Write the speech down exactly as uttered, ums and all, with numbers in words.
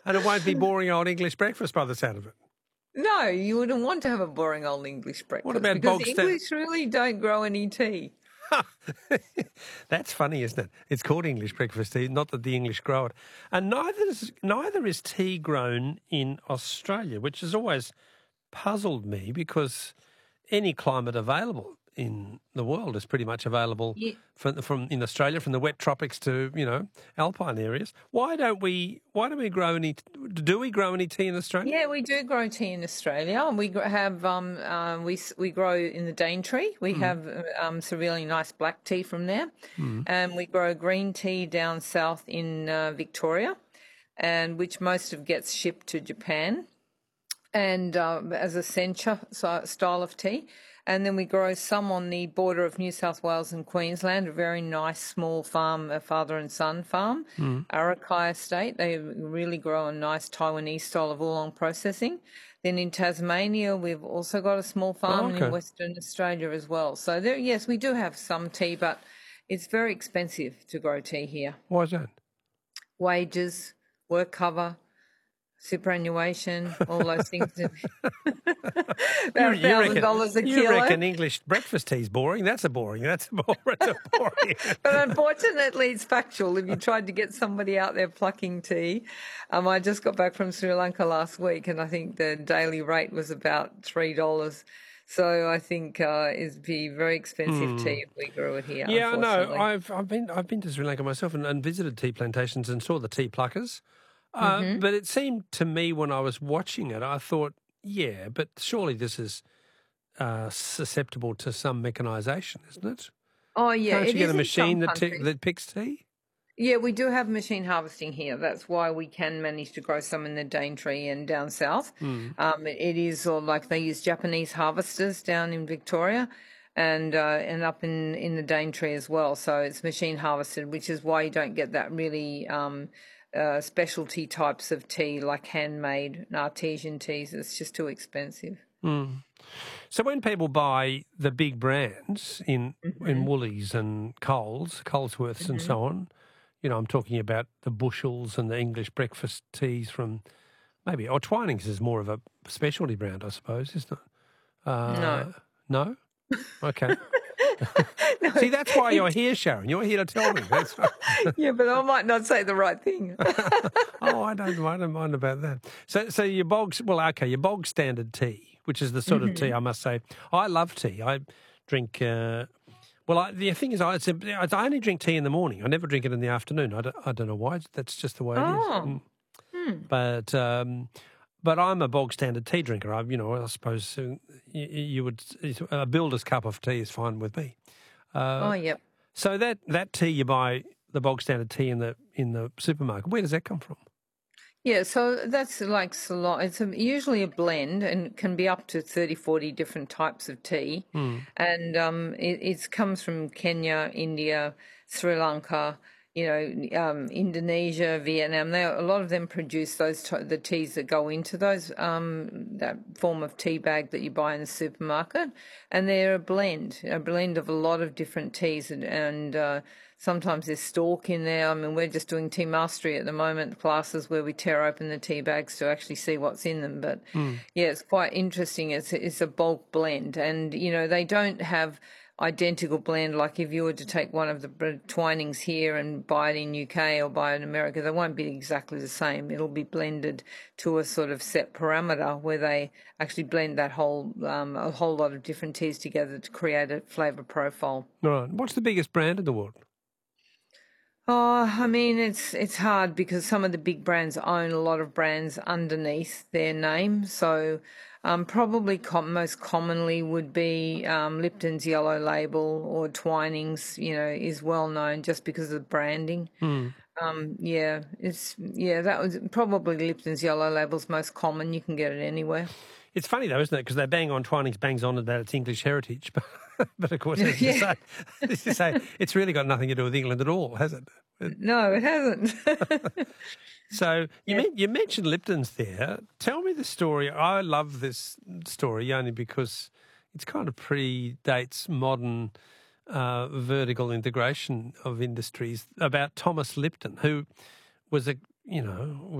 And it won't be boring old English breakfast by the sound of it. No, you wouldn't want to have a boring old English breakfast. What about because bog the sta- English really don't grow any tea. That's funny, isn't it? It's called English breakfast tea, not that the English grow it. And neither is, neither is tea grown in Australia, which has always puzzled me because any climate available in the world is pretty much available Yeah. from, from in Australia, from the wet tropics to, you know, alpine areas. Why don't we? Why don't we grow any? Do we grow any tea in Australia? Yeah, we do grow tea in Australia. We gr- have um, uh, we s- we grow in the Daintree. We Mm. have um, some really nice black tea from there, Mm. and we grow green tea down south in uh, Victoria, and which most of gets shipped to Japan, and uh, as a sencha si- style of tea. And then we grow some on the border of New South Wales and Queensland, a very nice small farm, a father and son farm, Mm. Arakai Estate. They really grow a nice Taiwanese style of oolong processing. Then in Tasmania, we've also got a small farm, Oh, and okay. in Western Australia as well. So there, yes, we do have some tea, but it's very expensive to grow tea here. Why is that? Wages, work cover, superannuation, all those things. About You- you thousand reckon- dollars a You kilo. reckon English breakfast tea's boring? That's a boring. That's a boring. That's a boring. But unfortunately, it's factual. If you tried to get somebody out there plucking tea, um, I just got back from Sri Lanka last week, and I think the daily rate was about three dollars. So I think uh, it'd be very expensive tea if we grew it here. Yeah, I know. unfortunately. I've I've been I've been to Sri Lanka myself and, and visited tea plantations and saw the tea pluckers. Uh, But it seemed to me when I was watching it, I thought, yeah, but surely this is uh, susceptible to some mechanisation, isn't it? Oh yeah, Can't it you get is a in machine some that t- countries. that picks tea? Yeah, we do have machine harvesting here. That's why we can manage to grow some in the Daintree and down south. Mm. Um, it, it is all like they use Japanese harvesters down in Victoria and uh, and up in, in the Daintree as well. So it's machine harvested, which is why you don't get that really um, uh, specialty types of tea like handmade artesian teas. It's just too expensive. Mm. So when people buy the big brands in in Woolies and Coles, Colesworths and so on, you know, I'm talking about the Bushels and the English breakfast teas from maybe, or Twinings is more of a specialty brand, I suppose, isn't it? Uh, No. No? Okay. No, See, that's why you're here, Sharon. You're here to tell me. That's right. yeah, but I might not say the right thing. Oh, I don't, I don't mind about that. So, so your bog, well, okay, your bog standard tea, which is the sort of tea I must say. I love tea. I drink. Uh, well, I, the thing is, I, it's a, I only drink tea in the morning. I never drink it in the afternoon. I don't, I don't know why. That's just the way it is. Oh. Mm. But um, but I'm a bog standard tea drinker. I, you know, I suppose uh, you, you would a builder's cup of tea is fine with me. Uh, Oh, yep. So that, that tea you buy, the bog standard tea in the in the supermarket, where does that come from? Yeah, so that's like Ceylon. It's a, usually a blend and can be up to thirty, forty different types of tea. And um, it it's, comes from Kenya, India, Sri Lanka, you know, um, Indonesia, Vietnam. They, a lot of them produce those t- the teas that go into those um, that form of tea bag that you buy in the supermarket, and they're a blend, a blend of a lot of different teas, and, and uh, sometimes there's stalk in there. I mean, we're just doing tea mastery at the moment, classes where we tear open the tea bags to actually see what's in them. But yeah, it's quite interesting. It's it's a bulk blend, and you know they don't have identical blend. Like if you were to take one of the br- Twinings here and buy it in U K or buy it in America, they won't be exactly the same. It'll be blended to a sort of set parameter where they actually blend that whole um, a whole lot of different teas together to create a flavour profile. All right. What's the biggest brand in the world? Oh, I mean, it's it's hard because some of the big brands own a lot of brands underneath their name. So um, probably com- most commonly would be um, Lipton's Yellow Label or Twinings, you know, is well known just because of the branding. Mm. Um, yeah, it's yeah, that was probably Lipton's Yellow Label's most common. You can get it anywhere. It's funny though, isn't it? Because they bang on Twinings, bangs on about its English heritage, but, but of course, as you, Yeah. say, as you say, it's really got nothing to do with England at all, has it? No, it hasn't. So you, Yeah. men- you mentioned Lipton's there. Tell me the story. I love this story only because it's kind of predates modern uh, vertical integration of industries about Thomas Lipton, who was a you know